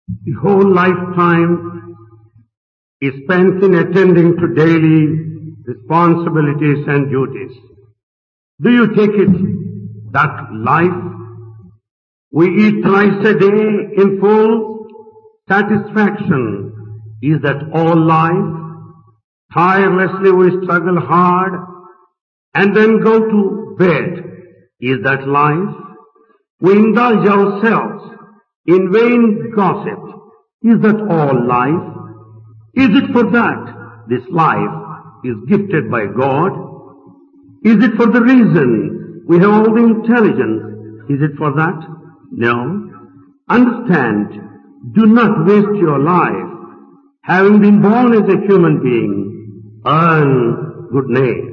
The whole lifetime is spent in attending to daily responsibilities and duties. Do you take it that life we eat thrice a day in full satisfaction? Is that all life? Tirelessly we struggle hard and then go to bed. Is that life? We indulge ourselves in vain gossip. Is that all life? Is it for that this life is gifted by God? Is it for the reason we have all the intelligence? Is it for that? No. Understand, do not waste your life. Having been born as a human being, earn good name.